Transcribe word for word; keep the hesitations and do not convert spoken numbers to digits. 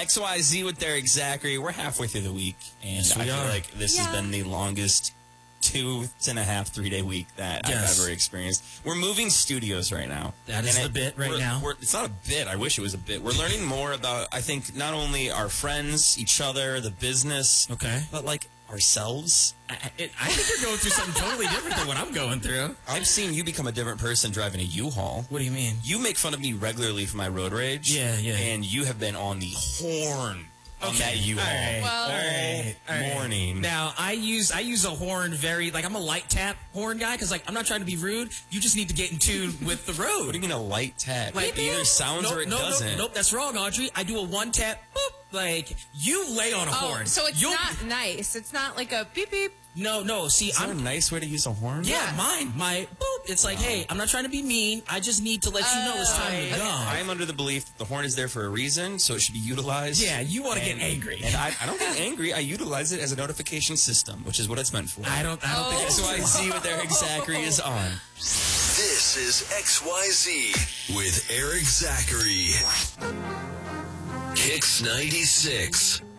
X Y Z with Derek Zachary. We're halfway through the week, and Yes, I we feel are. like this Yeah. has been the longest two and a half, three day week that Yes. I've ever experienced. We're moving studios right now. That is And the bit right we're- now. We're, it's not a bit. I wish it was a bit. We're learning more about, I think, not only our friends, each other, the business, Okay. but like ourselves. I, it, I think you're going through something totally different than what I'm going through. I've seen you become a different person driving a U-Haul. What do you mean? You make fun of me regularly for my road rage. Yeah, yeah. And you have been on the horn on that U-Haul All right. Well- all right. all right. morning. Now I use I use a horn very like I'm a light tap horn guy because like I'm not trying to be rude. You just need to get in tune with the road. What do you mean a light tap? Like, it either sounds nope, or it nope, doesn't. Nope, nope, that's wrong, Audrey. I do a one tap. Boop. Like you lay on a Oh, horn. so it's You'll- not nice. It's not like a beep beep. No, no. See, Is that I'm a nice way to use a horn? yeah, Yeah. mine. My boop. It's like, hey, I'm not trying to be mean. I just need to let you know it's time to Oh, go. I am under the belief that the horn is there for a reason, so it should be utilized. Yeah, you want to get And- angry. And I, I don't get angry. I utilize it as a notification system, which is what it's meant for. I don't. I don't think X it's Y Z with Eric Zachary is on. This is X Y Z with Eric Zachary. Kicks ninety-six.